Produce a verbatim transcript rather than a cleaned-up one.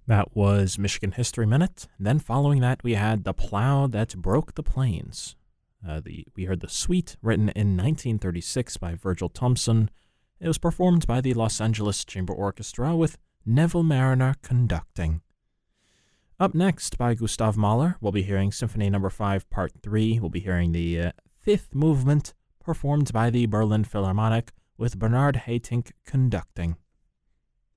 That was Michigan History Minute. And then following that, we had The Plow That Broke the Plains. Uh, the We heard The Suite, written in nineteen thirty-six by Virgil Thomson. It was performed by the Los Angeles Chamber Orchestra with Neville Mariner conducting. Up next, by Gustav Mahler, we'll be hearing Symphony Number five, Part three. We'll be hearing the uh, fifth movement, performed by the Berlin Philharmonic with Bernard Haitink conducting.